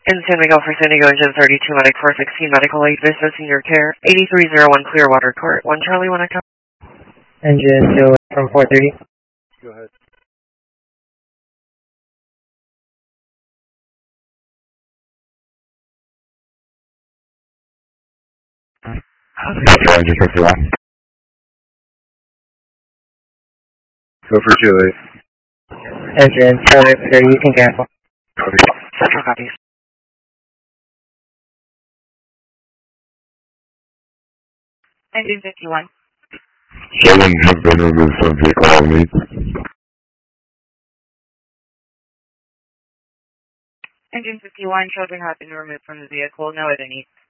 In San Miguel for San Diego, engine 32, medic 416, medical aid, Vista Senior Care, 8301 Clearwater Court, 1 Charlie, 1 Echo. Engine 2 from 430. Go ahead. Engine 51. Go for Chile. Engine 530, you can cancel. Central copies. Engine 51. Children have been removed from vehicle all needs. Engine 51, children have been removed from the vehicle. No other needs.